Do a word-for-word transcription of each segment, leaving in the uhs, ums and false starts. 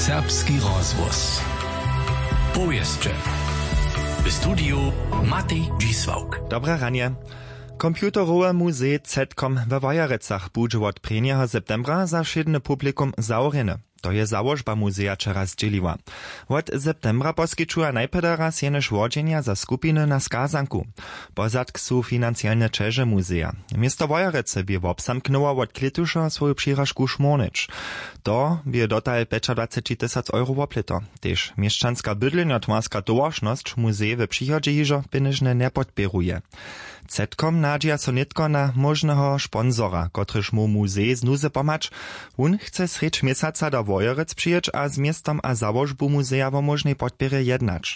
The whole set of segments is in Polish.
Serbski rozhłos. Powieszcze. W studiu Matej Dzisłauk. Dobra ranie. Komputerowe muzej Zetkom we Wojerecach budże od prvního septembra za wszedne publikum zaurjene. To je założba muzeja čeraz dzieliła. Od septembra poskyčuje najprve raz jenež wodzenia za skupiny na skazanku. Pozadk su financialne čeže muzeja. Miesto Wojerece by obsamknęło od klituša swoju przyrażku szmornicz. To by dotal dwadzieścia pięć tysięcy euro wopleto. Tež mieszczanska bydlenotwarska towarszność muzej w przychodzie hižo pieniżne nie podpieruje. Zetkom nadzieja so nitko na możnego sponsora, kotryż mu muzej znuze pomacz. On chce srecz miesaca do Wojerec przyjeć, a z miestom a założbu muzeja o możnej podpierze jednacz.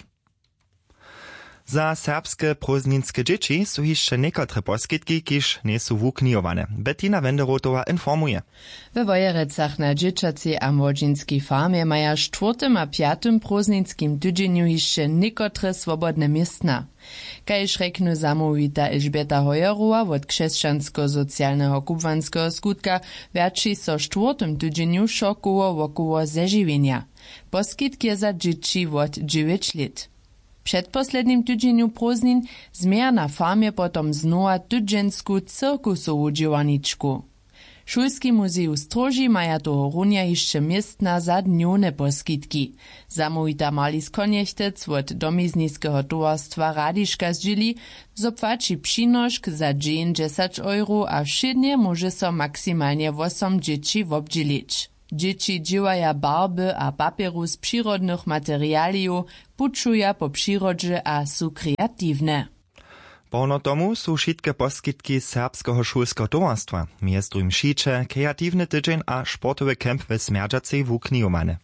Za serbskie prózdninske dzieci są jeszcze niekotre poskitki, kiż nie są wukniowane. Bettina Wenderotowa informuje. We Wojerecach na dzieciacej a młodzieńskiej farmie maja czwartym a piatym prózdninskim tydzieniu jeszcze niekotre swobodne miestna. Kajż reknu zamówita Elżbieta Hojerowa od krzeszczansko-socjalnego kubwanskiego skutka wiaczy so czwartym tydzieniu szokowo wokoło zeżywienia. Poskitki za dzieci od dziewięć lat. W przedposlednim tydzieniu prózdnin zmier na farmie potom znowa tydziensku cyrkusową działaniczku. Szulski muzej Stroži maja toho runia jeszcze miestna za dniowne poskitki. Zamówita Marlis Koniechtec od domizniskiego towarstwa Radiška zdźili, zopłaci przynoszk za dziesięć euro, a wszednie może so maksymalnie osiem dzieci wobdzielić. Dzieci dziewaja barby a papieru z przyrodnych materialiów, puczuja po przyrodzie a są kreatywne. Porno tomu su wszystkie poskitki serbskiego szulskiego towarstwa, między innymi šiče, kreatywny tydzień a sportowy kemp w Smerdżacej wuknijomane.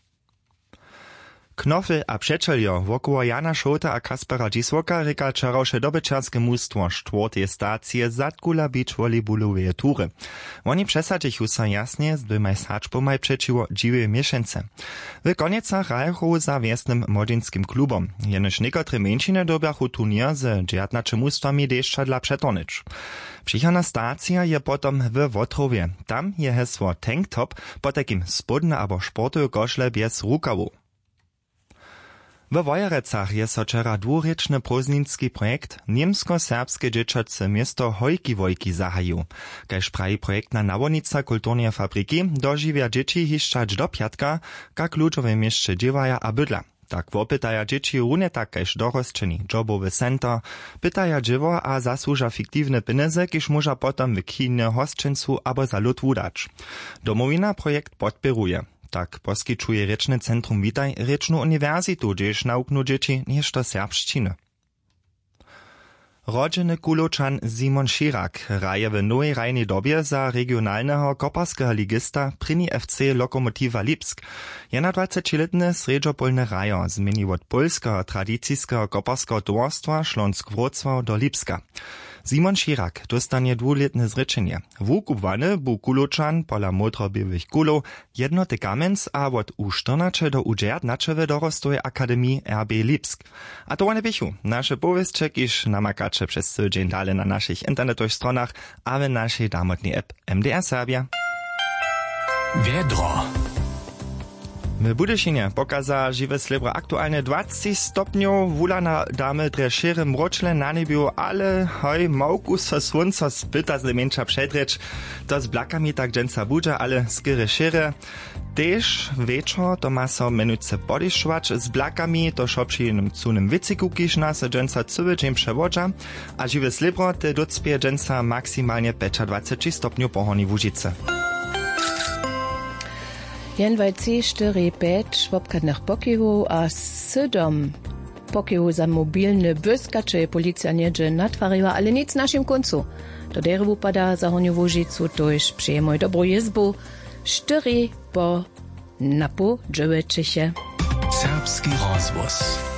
Knofel a przeczeljo wokoło Jana Šota a Kaspera Dzisłaka reka čaroše dobečarskie mustwo czwartej stacije zatkula beach volejbolowe tury. Oni przesadzichu so jasnie z dwoma saczpomaj przeciwo dziwie mieszance. W koniecach rajachu za wiesnym młodzieńskim klubom. Jenoż niekotre mniejszine dobiachu turnier z dziewiętnastu mustwami deszcza dla przetonycz. Przyjechana stacja je potom w Wotrowie. Tam je hesło Tank Top, po takim spodne abo sportowe koszle bez rukawów. W Wojerecach je so wczera dwurečny prózdninski projekt Niemsko-serbskie dzieciace miasto Hojki-Wojki zahajił. Kaž praji projektna nawodnica kulturnej fabryki dożywia dzieci hiszczać do piatka, jak kluczowe mieście dziewaja a bydla. Tak wopytaja dzieci runie tak kaž dorosčeni jobowy center, pytaja dziewo a zasłuża fiktywne pieniądze, kiż może potem w kinie hostčencu abo za lud wudać. Domowina projekt podpieruje. Tak poskyčuje Rečne centrum Witaj Rečnu uniwersytu, gdzież nauknu dzieci jeszcze serbszczyny. Rodziny Kuločan Simon Širak raje w nowej rajnej dobie za regionalnego koparskiego ligista Prini F C Lokomotiva Lipsk. Jena dwudziestoletny sredżopolny rajo zmienił od polskiego tradycyjskiego koparskiego towarstwa Śląsk-Wrocław do Lipska. Simon Širak dostanie dwuletne zrečenie. Wukubwany bu Kuločan pola modrobiewych kulów jednoty kamenc a od u czternaście do u dziewiętnaście w dorostowej akademii R B Lipsk. A to one bichu. Nasze powieśćek iż namakacze przez cały dzień dalej na naszych internetowych stronach, a w naszej damotnej app M D R Serbia. Wiedro. W Budyšinie pokaza žiwe slebra aktualne dwadzieścia stopniów, wulana damy dre šere mročle na nebiu, ale hoj, małku so słonca spyta z lemeńcza przedrecz, to z blakami tak dżęca budża, ale skiery šere. Tež večer to ma so menujce podešvač z blakami, to šopši jenem cunem viciku, kiž nas dżęca cywy dżem przewodża, a žiwe slebro te docpie dżęca maksymalnie dwadzieścia stopniów pohorni Łužice. Jen C cztery pięć w obkadnych pokiwu, a siedem pokiwu za mobilne błyskacze policja niedzie natwariła, ale nic w naszym końcu. Do derewu pada za Horniu Łužicu, to już przyjemoj dobrą jezbu, cztery po napu dziewięć. Serbski rozhłos.